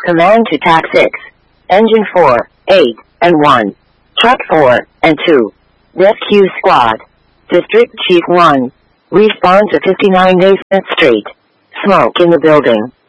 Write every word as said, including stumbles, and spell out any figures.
Command to Tac six. Engine four, eight, and one. Truck four, and two. Rescue Squad. District Chief one. Respond to fifty-nine Nasmith Street. Smoke in the building.